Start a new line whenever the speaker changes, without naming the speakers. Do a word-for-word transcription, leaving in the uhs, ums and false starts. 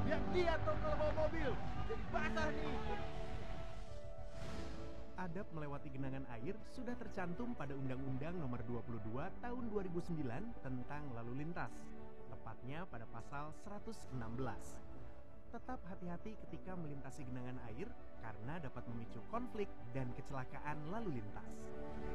Lihat dia tuh kalau bawa mobil. Jadi basah nih.
Adab melewati genangan air sudah tercantum pada Undang-Undang Nomor dua puluh dua Tahun dua ribu sembilan tentang lalu lintas, tepatnya pada pasal seratus enam belas. Tetap hati-hati ketika melintasi genangan air karena dapat memicu konflik dan kecelakaan lalu lintas.